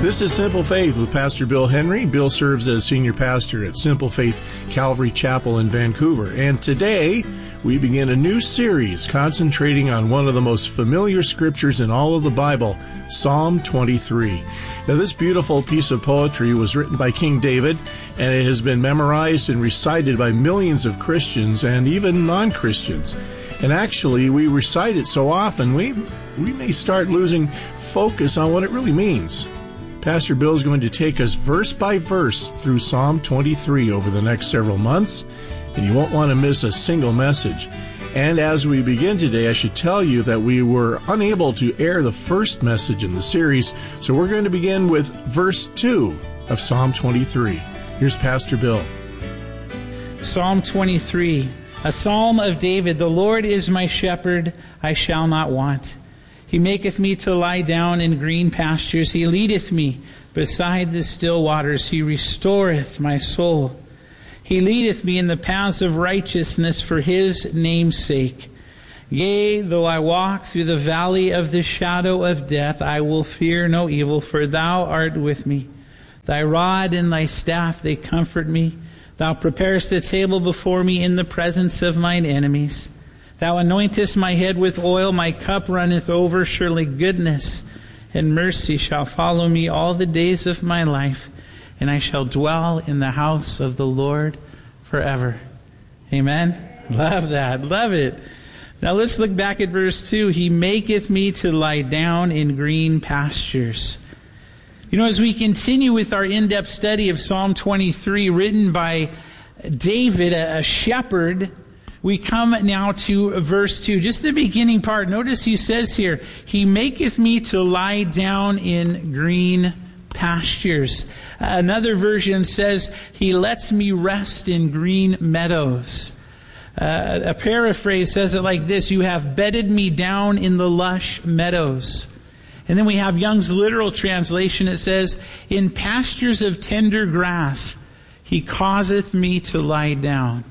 This is Simple Faith with Pastor Bill Henry. Bill serves as senior pastor at Simple Faith Calvary Chapel in Vancouver. And today, we begin a new series concentrating on one of the most familiar scriptures in all of the Bible, Psalm 23. Now, this beautiful piece of poetry was written by King David, and it has been memorized and recited by millions of Christians and even non-Christians. And actually, we recite it so often, we may start losing focus on what it really means. Pastor Bill is going to take us verse by verse through Psalm 23 over the next several months, and you won't want to miss a single message. And as we begin today, I should tell you that we were unable to air the first message in the series, so we're going to begin with verse 2 of Psalm 23. Here's Pastor Bill. Psalm 23, a psalm of David. The Lord is my shepherd, I shall not want. He maketh me to lie down in green pastures. He leadeth me beside the still waters. He restoreth my soul. He leadeth me in the paths of righteousness for his name's sake. Yea, though I walk through the valley of the shadow of death, I will fear no evil, for thou art with me. Thy rod and thy staff, they comfort me. Thou preparest a table before me in the presence of mine enemies. Thou anointest my head with oil, my cup runneth over. Surely goodness and mercy shall follow me all the days of my life, and I shall dwell in the house of the Lord forever. Amen? Love that. Love it. Now let's look back at verse 2. He maketh me to lie down in green pastures. You know, as we continue with our in-depth study of Psalm 23, written by David, a shepherd, we come now to verse 2. Just the beginning part. Notice he says here, He maketh me to lie down in green pastures. Another version says, He lets me rest in green meadows. A paraphrase says it like this, You have bedded me down in the lush meadows. And then we have Young's literal translation. It says, In pastures of tender grass, He causeth me to lie down.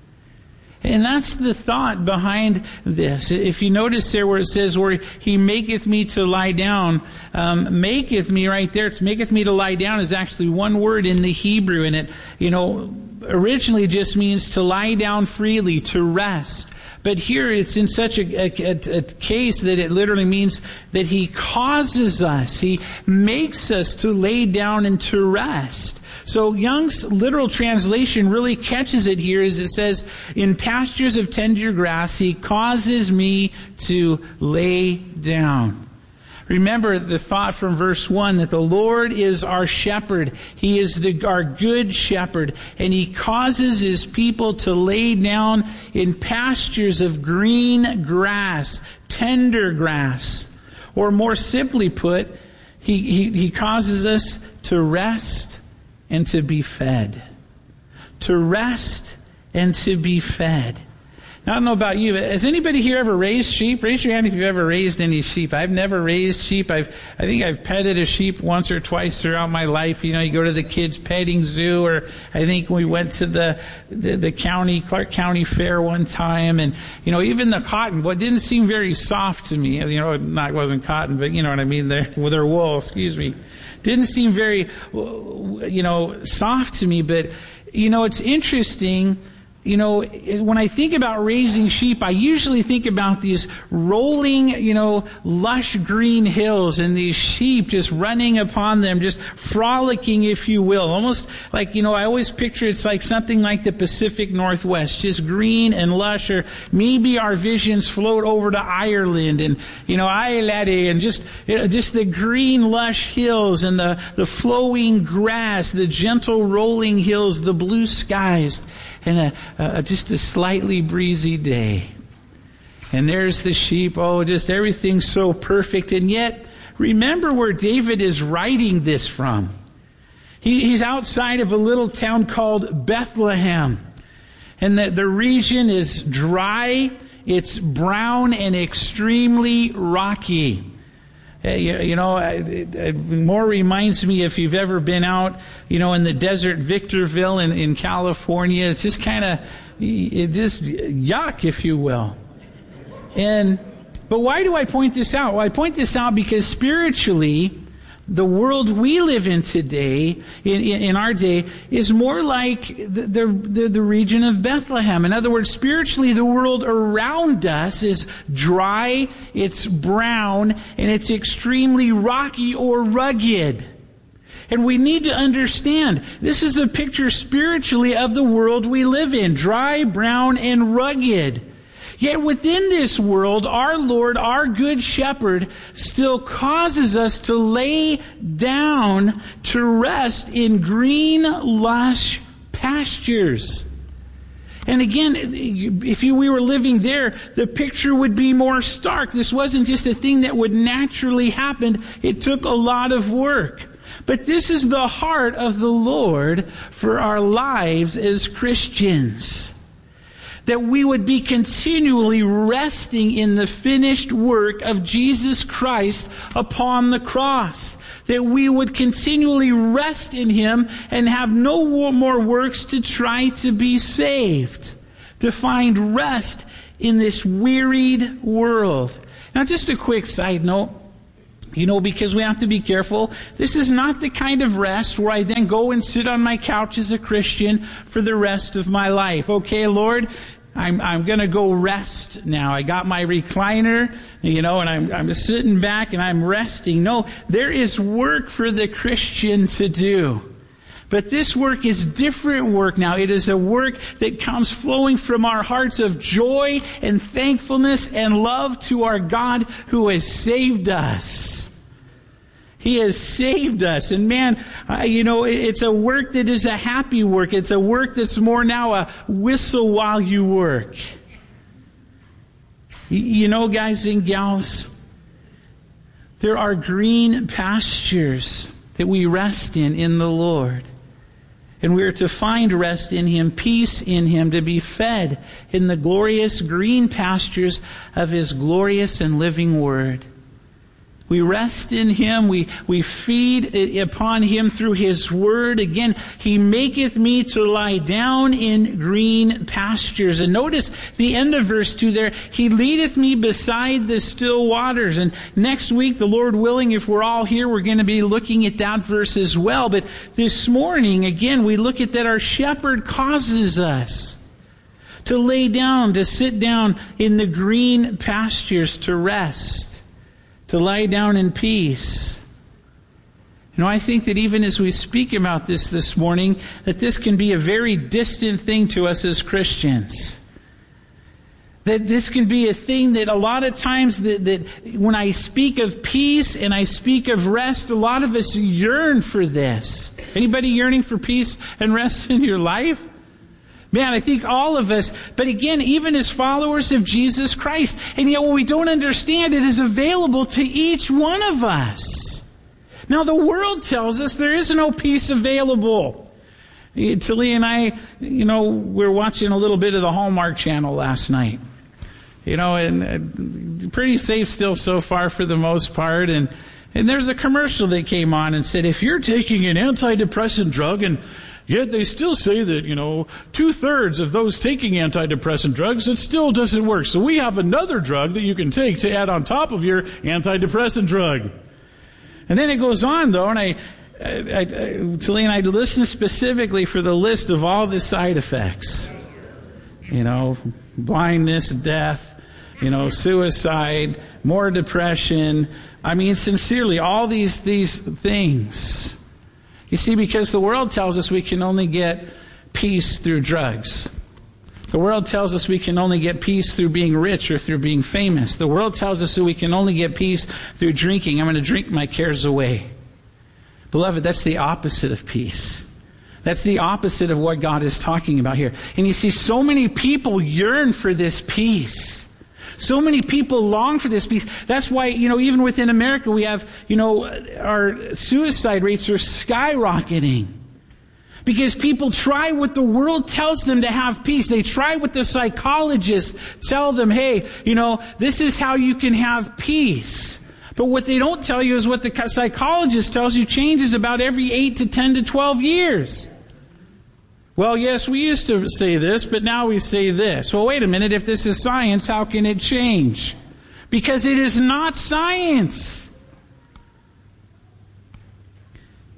And that's the thought behind this. If you notice there where it says, where He maketh me to lie down, maketh me right there, it's maketh me to lie down is actually one word in the Hebrew. And it, originally just means to lie down freely, to rest. But here it's in such a case that it literally means that He causes us, He makes us to lay down and to rest. So Young's literal translation really catches it here as it says, In pastures of tender grass, He causes me to lay down. Remember the thought from verse 1 that the Lord is our shepherd. He is our good shepherd. And He causes His people to lay down in pastures of green grass, tender grass. Or more simply put, He causes us to rest and to be fed. To rest and to be fed. Now, I don't know about you, but has anybody here ever raised sheep? Raise your hand if you've ever raised any sheep. I've never raised sheep. I think I've petted a sheep once or twice throughout my life. You go to the kids' petting zoo, or I think we went to the Clark County Fair one time, and even the cotton. Well, it didn't seem very soft to me. It wasn't cotton, but you know what I mean. Their wool. Excuse me. Didn't seem very, soft to me. But it's interesting. When I think about raising sheep, I usually think about these rolling, lush green hills and these sheep just running upon them, just frolicking, if you will. Almost like, I always picture it's like something like the Pacific Northwest, just green and lush, or maybe our visions float over to Ireland and, Ireland, and just the green lush hills and the flowing grass, the gentle rolling hills, the blue skies. And just a slightly breezy day. And there's the sheep. Oh, just everything's so perfect. And yet, remember where David is writing this from. He's outside of a little town called Bethlehem. And the region is dry, it's brown, and extremely rocky. It more reminds me, if you've ever been out, in the desert Victorville in California. It's just just yuck, if you will. But why do I point this out? Well, I point this out because spiritually, the world we live in today, in our day, is more like the region of Bethlehem. In other words, spiritually, the world around us is dry, it's brown, and it's extremely rocky or rugged. And we need to understand, this is a picture spiritually of the world we live in, dry, brown, and rugged. Yet within this world, our Lord, our Good Shepherd, still causes us to lay down to rest in green, lush pastures. And again, if we were living there, the picture would be more stark. This wasn't just a thing that would naturally happen. It took a lot of work. But this is the heart of the Lord for our lives as Christians. That we would be continually resting in the finished work of Jesus Christ upon the cross. That we would continually rest in Him and have no more works to try to be saved. To find rest in this wearied world. Now just a quick side note. Because we have to be careful. This is not the kind of rest where I then go and sit on my couch as a Christian for the rest of my life. Okay, Lord, I'm going to go rest now. I got my recliner, and I'm sitting back and I'm resting. No, there is work for the Christian to do. But this work is different work now. It is a work that comes flowing from our hearts of joy and thankfulness and love to our God who has saved us. He has saved us. And man, it's a work that is a happy work. It's a work that's more now a whistle while you work. Guys and gals, there are green pastures that we rest in the Lord. And we are to find rest in Him, peace in Him, to be fed in the glorious green pastures of His glorious and living Word. We rest in Him. We feed upon Him through His Word. Again, He maketh me to lie down in green pastures. And notice the end of verse 2 there. He leadeth me beside the still waters. And next week, the Lord willing, if we're all here, we're going to be looking at that verse as well. But this morning, again, we look at that our shepherd causes us to lay down, to sit down in the green pastures, to rest. To lie down in peace. I think that even as we speak about this morning, that this can be a very distant thing to us as Christians. That this can be a thing that a lot of times that when I speak of peace and I speak of rest, a lot of us yearn for this. Anybody yearning for peace and rest in your life? Man, I think all of us, but again, even as followers of Jesus Christ, and yet when we don't understand, it is available to each one of us. Now the world tells us there is no peace available. Talia and I, we were watching a little bit of the Hallmark Channel last night. And pretty safe still so far for the most part. And there's a commercial that came on and said, if you're taking an antidepressant drug and yet they still say that, 2/3 of those taking antidepressant drugs, it still doesn't work. So we have another drug that you can take to add on top of your antidepressant drug. And then it goes on, though, and Talia and I listened specifically for the list of all the side effects. Blindness, death, suicide, more depression. Sincerely, all these things. You see, because the world tells us we can only get peace through drugs. The world tells us we can only get peace through being rich or through being famous. The world tells us that we can only get peace through drinking. I'm going to drink my cares away. Beloved, that's the opposite of peace. That's the opposite of what God is talking about here. And you see, so many people yearn for this peace. So many people long for this peace. That's why, even within America, we have, our suicide rates are skyrocketing. Because people try what the world tells them to have peace. They try what the psychologists tell them, hey, this is how you can have peace. But what they don't tell you is what the psychologist tells you changes about every 8 to 10 to 12 years. Well, yes, we used to say this, but now we say this. Well, wait a minute. If this is science, how can it change? Because it is not science.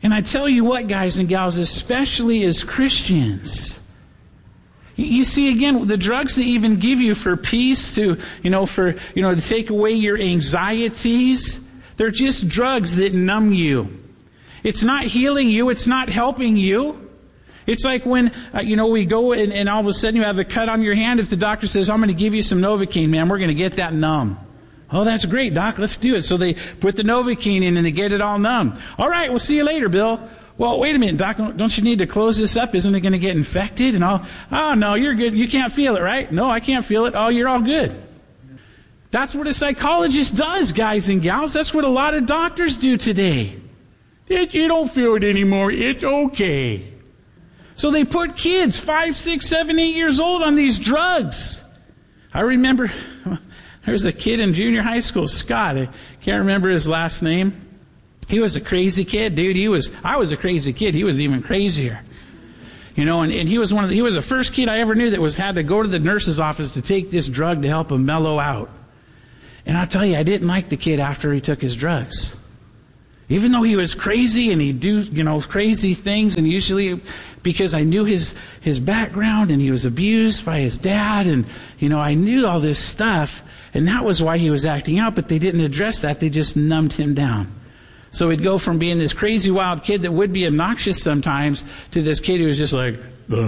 And I tell you what, guys and gals, especially as Christians, you see, again, the drugs they even give you for peace, to take away your anxieties, they're just drugs that numb you. It's not healing you. It's not helping you. It's like when, we go and all of a sudden you have a cut on your hand. If the doctor says, I'm going to give you some Novocaine, man, we're going to get that numb. Oh, that's great, Doc. Let's do it. So they put the Novocaine in and they get it all numb. All right, we'll see you later, Bill. Well, wait a minute, Doc, don't you need to close this up? Isn't it going to get infected? And oh, no, you're good. You can't feel it, right? No, I can't feel it. Oh, you're all good. That's what a psychologist does, guys and gals. That's what a lot of doctors do today. You don't feel it anymore. It's okay. So they put kids 5, 6, 7, 8 years old on these drugs. I remember there was a kid in junior high school, Scott. I can't remember his last name. He was a crazy kid, dude. I was a crazy kid. He was even crazier. And he was he was the first kid I ever knew that had to go to the nurse's office to take this drug to help him mellow out. And I'll tell you, I didn't like the kid after he took his drugs. Even though he was crazy and he'd do, crazy things, and usually because I knew his background and he was abused by his dad, and, I knew all this stuff, and that was why he was acting out, but they didn't address that. They just numbed him down. So he'd go from being this crazy wild kid that would be obnoxious sometimes to this kid who was just like,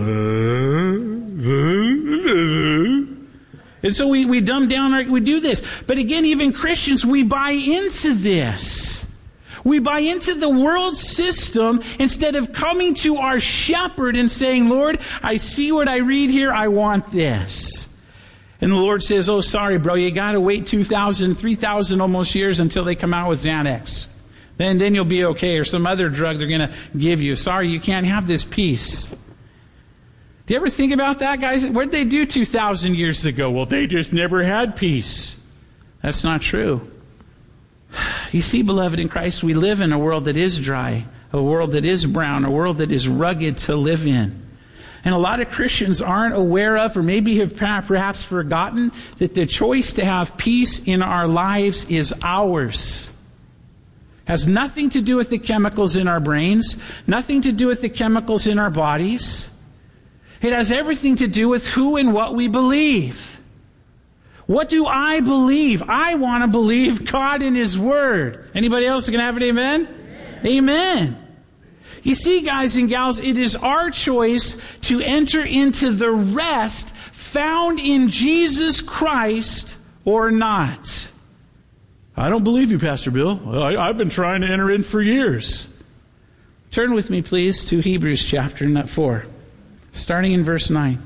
and so we dumb down, we do this. But again, even Christians, we buy into this. We buy into the world system instead of coming to our shepherd and saying, Lord, I see what I read here. I want this. And the Lord says, oh, sorry, bro, you got to wait 2,000, 3,000 almost years until they come out with Xanax. Then you'll be okay, or some other drug they're going to give you. Sorry, you can't have this peace. Do you ever think about that, guys? What did they do 2,000 years ago? Well, they just never had peace. That's not true. You see, beloved in Christ, we live in a world that is dry, a world that is brown, a world that is rugged to live in. And a lot of Christians aren't aware of, or maybe have perhaps forgotten, that the choice to have peace in our lives is ours. Has nothing to do with the chemicals in our brains, nothing to do with the chemicals in our bodies. It has everything to do with who and what we believe. What do I believe? I want to believe God in His Word. Anybody else going to have an amen? Amen. You see, guys and gals, it is our choice to enter into the rest found in Jesus Christ or not. I don't believe you, Pastor Bill. I've been trying to enter in for years. Turn with me, please, to Hebrews chapter 4, starting in verse 9.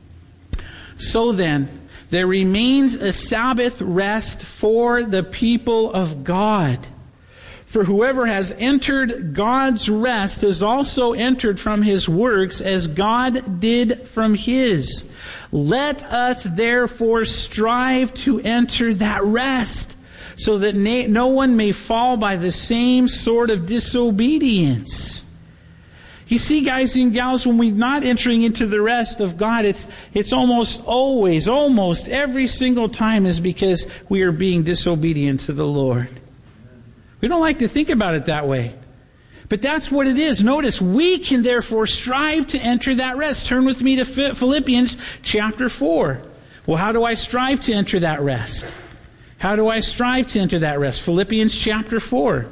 So then, there remains a Sabbath rest for the people of God. For whoever has entered God's rest has also entered from his works as God did from his. Let us therefore strive to enter that rest, so that no one may fall by the same sort of disobedience. You see, guys and gals, when we're not entering into the rest of God, it's almost every single time is because we are being disobedient to the Lord. We don't like to think about it that way. But that's what it is. Notice, we can therefore strive to enter that rest. Turn with me to Philippians chapter 4. Well, how do I strive to enter that rest? How do I strive to enter that rest? Philippians chapter 4.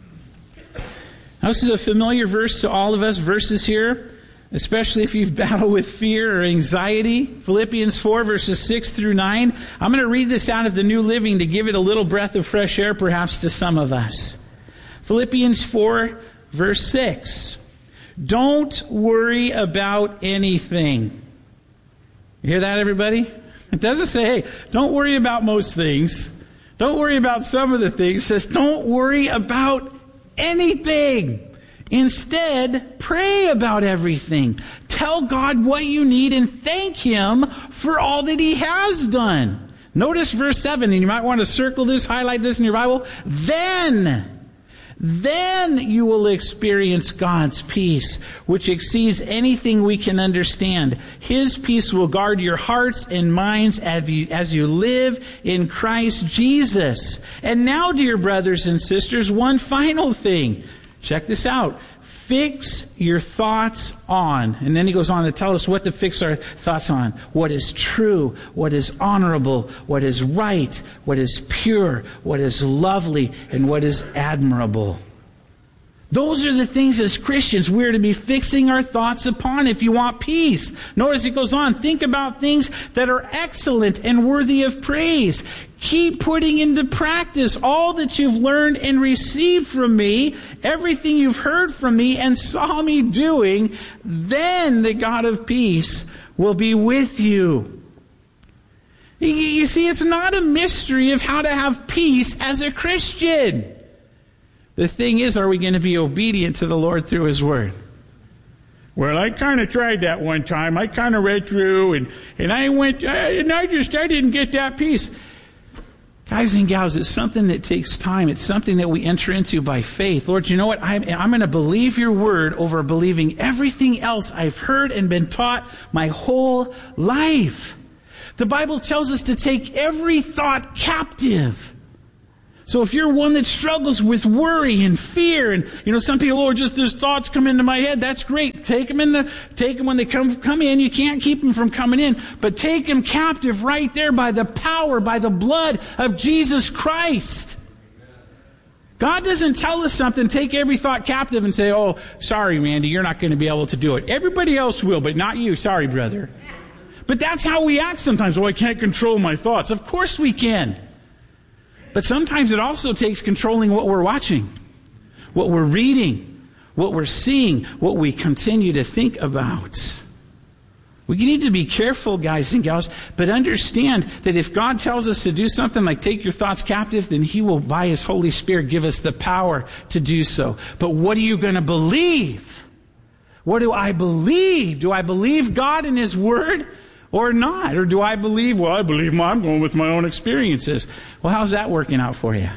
Now, this is a familiar verse to all of us. Verses here, especially if you've battled with fear or anxiety. Philippians 4, verses 6 through 9. I'm going to read this out of the New Living to give it a little breath of fresh air, perhaps, to some of us. Philippians 4, verse 6. Don't worry about anything. You hear that, everybody? It doesn't say, hey, don't worry about most things. Don't worry about some of the things. It says, don't worry about anything. Instead, pray about everything. Tell God what you need and thank Him for all that He has done. Notice verse 7, and you might want to circle this, highlight this in your Bible. Then you will experience God's peace, which exceeds anything we can understand. His peace will guard your hearts and minds as you live in Christ Jesus. And now, dear brothers and sisters, one final thing. Check this out. Fix your thoughts on. And then he goes on to tell us what to fix our thoughts on. What is true, what is honorable, what is right, what is pure, what is lovely, and what is admirable. Those are the things as Christians we're to be fixing our thoughts upon if you want peace. Notice it goes on. Think about things that are excellent and worthy of praise. Keep putting into practice all that you've learned and received from me, everything you've heard from me and saw me doing. Then the God of peace will be with you. You see, it's not a mystery of how to have peace as a Christian. The thing is, are we going to be obedient to the Lord through His Word? Well, I kind of tried that one time. I kind of read through and I didn't get that peace. Guys and gals, it's something that takes time. It's something that we enter into by faith. Lord, you know what? I'm going to believe your word over believing everything else I've heard and been taught my whole life. The Bible tells us to take every thought captive. So if you're one that struggles with worry and fear, and some people, just there's thoughts come into my head, that's great. Take them when they come in. You can't keep them from coming in, but take them captive right there by the power, by the blood of Jesus Christ. God doesn't tell us something, take every thought captive and say, oh, sorry, Randy, you're not going to be able to do it. Everybody else will, but not you. Sorry, brother. But that's how we act sometimes. Oh, I can't control my thoughts. Of course we can. But sometimes it also takes controlling what we're watching, what we're reading, what we're seeing, what we continue to think about. We need to be careful, guys and gals, but understand that if God tells us to do something like take your thoughts captive, then He will, by His Holy Spirit, give us the power to do so. But what are you going to believe? What do I believe? Do I believe God and His Word? Or not? Or do I believe, I'm going with my own experiences. Well, how's that working out for you?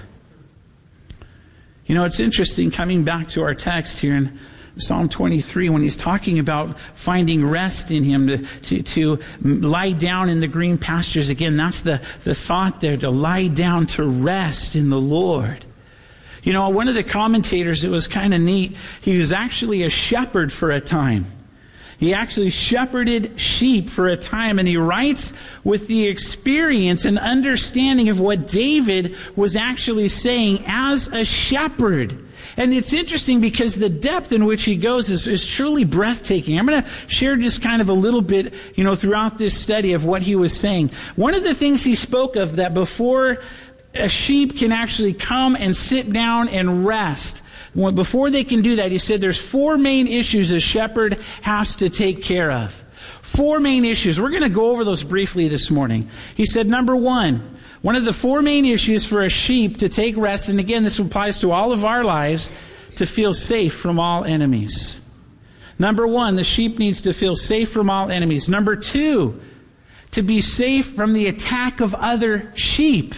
It's interesting coming back to our text here in Psalm 23 when he's talking about finding rest in Him, to lie down in the green pastures. Again, that's the thought there, to lie down to rest in the Lord. One of the commentators, it was kind of neat, he was actually a shepherd for a time. He actually shepherded sheep for a time, and he writes with the experience and understanding of what David was actually saying as a shepherd. And it's interesting because the depth in which he goes is truly breathtaking. I'm going to share just kind of a little bit, throughout this study of what he was saying. One of the things he spoke of, that before a sheep can actually come and sit down and rest, before they can do that, he said there's 4 main issues a shepherd has to take care of. 4 main issues. We're going to go over those briefly this morning. He said, number 1, one of the 4 main issues for a sheep to take rest, and again, this applies to all of our lives, to feel safe from all enemies. Number 1, the sheep needs to feel safe from all enemies. Number 2, to be safe from the attack of other sheep.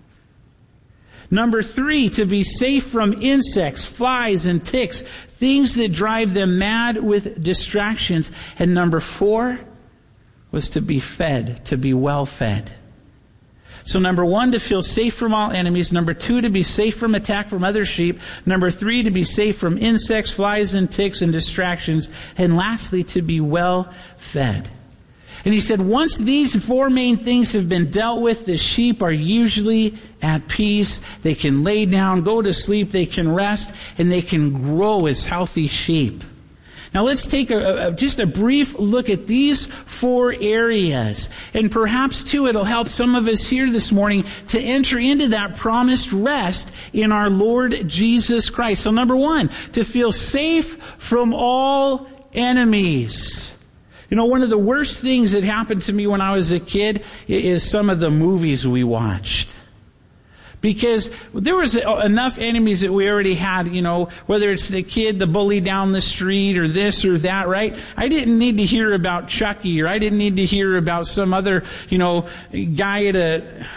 Number 3, to be safe from insects, flies, and ticks, things that drive them mad with distractions. And number 4 was to be fed, to be well fed. So number 1, to feel safe from all enemies. Number 2, to be safe from attack from other sheep. Number 3, to be safe from insects, flies, and ticks, and distractions. And lastly, to be well fed. And he said, once these 4 main things have been dealt with, the sheep are usually at peace. They can lay down, go to sleep, they can rest, and they can grow as healthy sheep. Now let's take just a brief look at these 4 areas. And perhaps, too, it'll help some of us here this morning to enter into that promised rest in our Lord Jesus Christ. So number 1, to feel safe from all enemies. One of the worst things that happened to me when I was a kid is some of the movies we watched. Because there was enough enemies that we already had, whether it's the kid, the bully down the street, or this or that, right? I didn't need to hear about Chucky, or I didn't need to hear about some other, guy at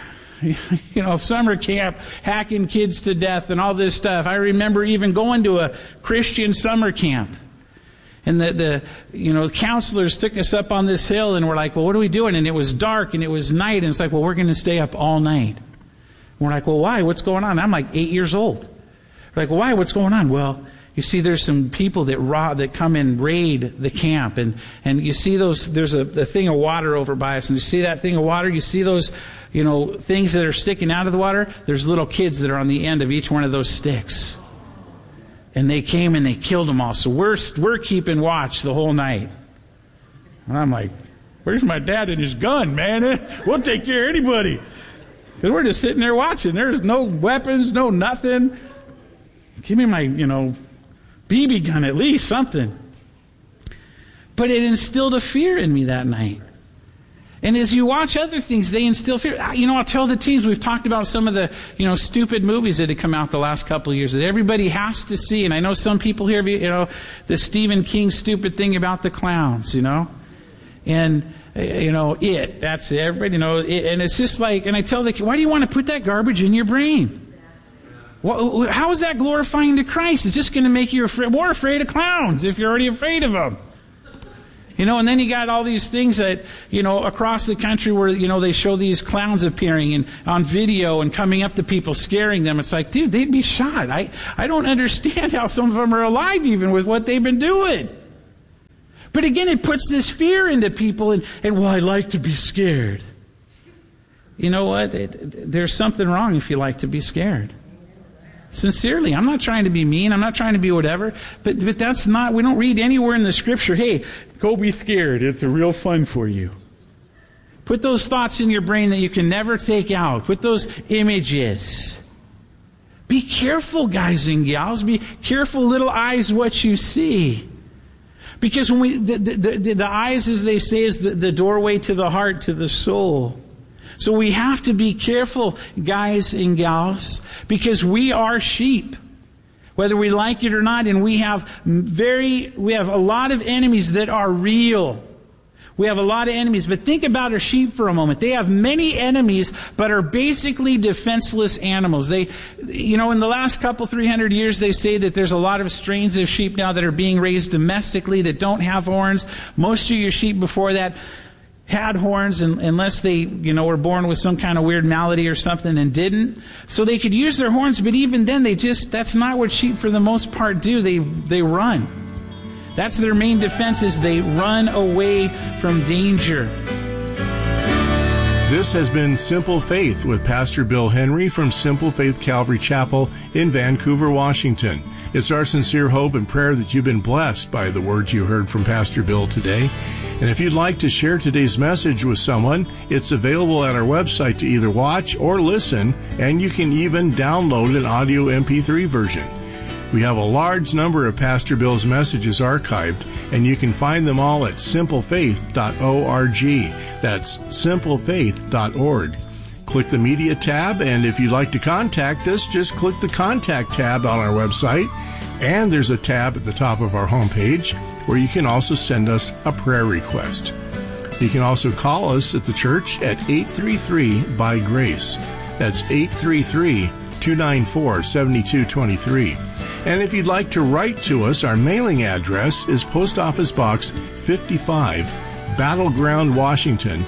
a summer camp hacking kids to death and all this stuff. I remember even going to a Christian summer camp. And the counselors took us up on this hill and we're like, well, what are we doing? And it was dark and it was night. And it's like, well, we're going to stay up all night. And we're like, well, why? What's going on? I'm like 8 years old. We're like, well, why? What's going on? Well, You see there's some people that come and raid the camp, and you see there's a thing of water over by us, and you see that thing of water, you see those, things that are sticking out of the water. There's little kids that are on the end of each one of those sticks. And they came and they killed them all. So we're keeping watch the whole night. And I'm like, where's my dad and his gun, man? We'll take care of anybody. Because we're just sitting there watching. There's no weapons, no nothing. Give me my, BB gun at least, something. But it instilled a fear in me that night. And as you watch other things, they instill fear. I'll tell the teens, we've talked about some of the, stupid movies that have come out the last couple of years that everybody has to see. And I know some people here, the Stephen King stupid thing about the clowns, And, that's it. Everybody, and it's just like, and I tell the kid, why do you want to put that garbage in your brain? How is that glorifying to Christ? It's just going to make you more afraid of clowns if you're already afraid of them. And then you got all these things that, across the country where, they show these clowns appearing and on video and coming up to people, scaring them. It's like, dude, they'd be shot. I don't understand how some of them are alive even with what they've been doing. But again, it puts this fear into people and I like to be scared. You know what? There's something wrong if you like to be scared. Sincerely, I'm not trying to be mean. I'm not trying to be whatever. But that's not, we don't read anywhere in the scripture, hey, go be scared. It's a real fun for you. Put those thoughts in your brain that you can never take out. Put those images. Be careful, guys and gals. Be careful, little eyes, what you see. Because when the eyes, as they say, is the doorway to the heart, to the soul. So we have to be careful, guys and gals, because we are sheep, whether we like it or not, and we have a lot of enemies that are real. We have a lot of enemies, but think about our sheep for a moment. They have many enemies, but are basically defenseless animals. They, in the last 300 years, they say that there's a lot of strains of sheep now that are being raised domestically that don't have horns. Most of your sheep before that had horns, unless they, were born with some kind of weird malady or something and didn't. So they could use their horns, but even then that's not what sheep for the most part do. They run. That's their main defense, is they run away from danger. This has been Simple Faith with Pastor Bill Henry from Simple Faith Calvary Chapel in Vancouver, Washington. It's our sincere hope and prayer that you've been blessed by the words you heard from Pastor Bill today. And if you'd like to share today's message with someone, it's available at our website to either watch or listen, and you can even download an audio MP3 version. We have a large number of Pastor Bill's messages archived, and you can find them all at simplefaith.org. That's simplefaith.org. Click the Media tab, and if you'd like to contact us, just click the Contact tab on our website, and there's a tab at the top of our homepage where you can also send us a prayer request. You can also call us at the church at 833-BY-GRACE. That's 833-294-7223. And if you'd like to write to us, our mailing address is Post Office Box 55, Battleground, Washington,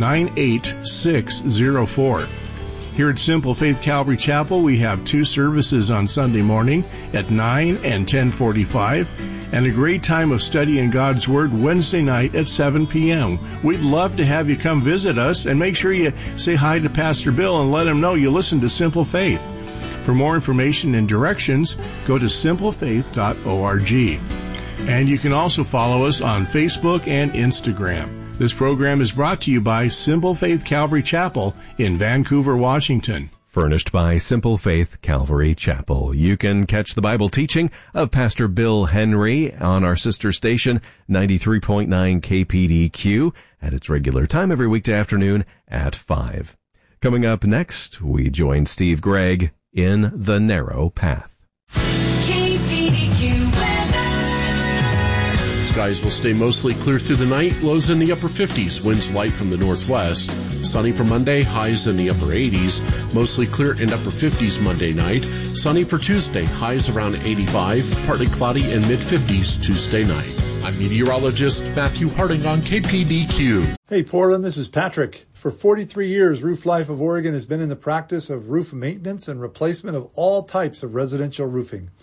98604. Here at Simple Faith Calvary Chapel, we have 2 services on Sunday morning at 9 and 10:45, and a great time of studying God's Word Wednesday night at 7 p.m. We'd love to have you come visit us, and make sure you say hi to Pastor Bill and let him know you listen to Simple Faith. For more information and directions, go to simplefaith.org. And you can also follow us on Facebook and Instagram. This program is brought to you by Simple Faith Calvary Chapel in Vancouver, Washington. Furnished by Simple Faith Calvary Chapel. You can catch the Bible teaching of Pastor Bill Henry on our sister station, 93.9 KPDQ, at its regular time every weekday afternoon at 5. Coming up next, we join Steve Gregg in The Narrow Path. KPDQ weather. Skies will stay mostly clear through the night, lows in the upper 50s, winds light from the northwest. Sunny for Monday, highs in the upper 80s, mostly clear and upper 50s Monday night. Sunny for Tuesday, highs around 85, partly cloudy and mid-50s Tuesday night. I'm meteorologist Matthew Harding on KPDQ. Hey Portland, this is Patrick. For 43 years, Roof Life of Oregon has been in the practice of roof maintenance and replacement of all types of residential roofing.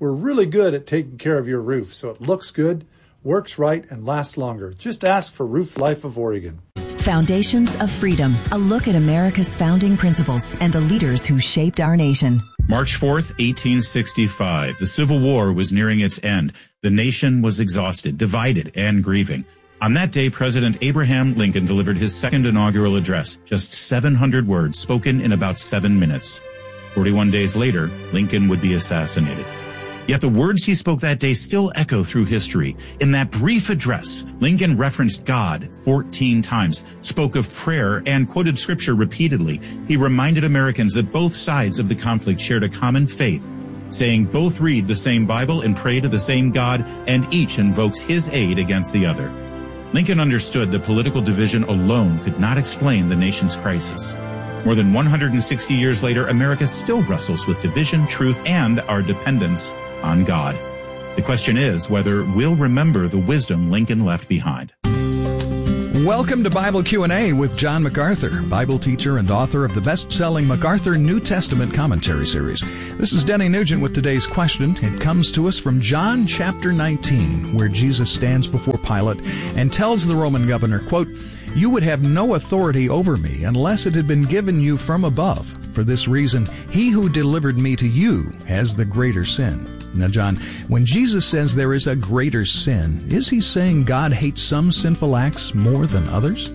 We're really good at taking care of your roof so it looks good, works right, and lasts longer. Just ask for Roof Life of Oregon. Foundations of Freedom, a look at America's founding principles and the leaders who shaped our nation. March 4th, 1865. The Civil War was nearing its end. The nation was exhausted, divided, and grieving. On that day, President Abraham Lincoln delivered his second inaugural address, just 700 words spoken in about 7 minutes. 41 days later, Lincoln would be assassinated. Yet the words he spoke that day still echo through history. In that brief address, Lincoln referenced God 14 times, spoke of prayer, and quoted scripture repeatedly. He reminded Americans that both sides of the conflict shared a common faith, saying both read the same Bible and pray to the same God, and each invokes his aid against the other. Lincoln understood that political division alone could not explain the nation's crisis. More than 160 years later, America still wrestles with division, truth, and our dependence on God. The question is whether we'll remember the wisdom Lincoln left behind. Welcome to Bible Q&A with John MacArthur, Bible teacher and author of the best-selling MacArthur New Testament Commentary Series. This is Denny Nugent with today's question. It comes to us from John chapter 19, where Jesus stands before Pilate and tells the Roman governor, quote, "You would have no authority over me unless it had been given you from above. For this reason, he who delivered me to you has the greater sin." Now, John, when Jesus says there is a greater sin, is he saying God hates some sinful acts more than others?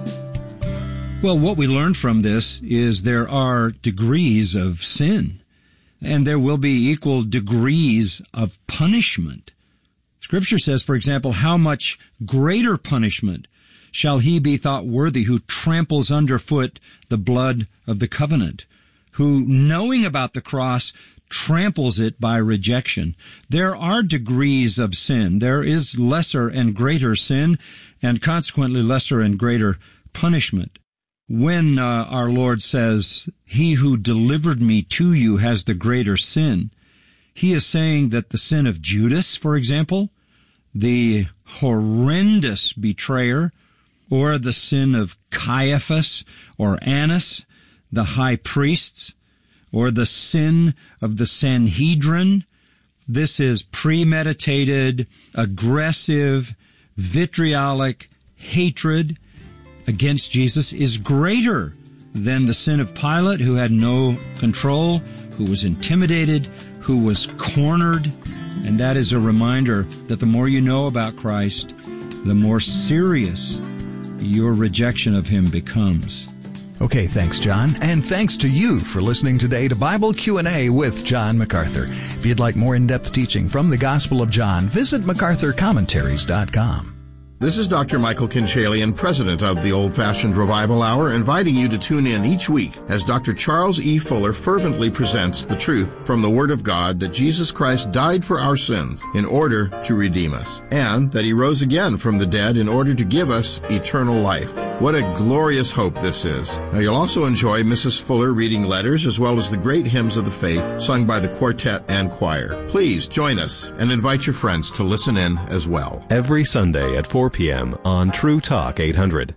Well, what we learn from this is there are degrees of sin, and there will be equal degrees of punishment. Scripture says, for example, how much greater punishment shall he be thought worthy who tramples underfoot the blood of the covenant, who, knowing about the cross, tramples it by rejection. There are degrees of sin. There is lesser and greater sin, and consequently lesser and greater punishment. When our Lord says, "He who delivered me to you has the greater sin," he is saying that the sin of Judas, for example, the horrendous betrayer, or the sin of Caiaphas or Annas, the high priests, or the sin of the Sanhedrin. This is premeditated, aggressive, vitriolic hatred against Jesus is greater than the sin of Pilate, who had no control, who was intimidated, who was cornered. And that is a reminder that the more you know about Christ, the more serious your rejection of him becomes. Okay, thanks, John. And thanks to you for listening today to Bible Q&A with John MacArthur. If you'd like more in-depth teaching from the Gospel of John, visit MacArthurCommentaries.com. This is Dr. Michael Kinchalian, president of the Old Fashioned Revival Hour, inviting you to tune in each week as Dr. Charles E. Fuller fervently presents the truth from the Word of God that Jesus Christ died for our sins in order to redeem us, and that he rose again from the dead in order to give us eternal life. What a glorious hope this is. Now, you'll also enjoy Mrs. Fuller reading letters as well as the great hymns of the faith sung by the quartet and choir. Please join us and invite your friends to listen in as well. Every Sunday at 4 p.m. on True Talk 800.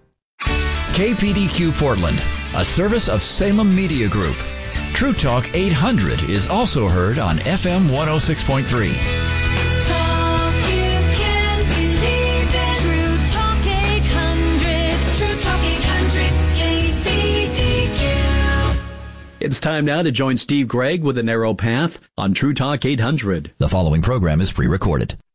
KPDQ Portland, a service of Salem Media Group. True Talk 800 is also heard on FM 106.3. It's time now to join Steve Gregg with The Narrow Path on True Talk 800. The following program is pre-recorded.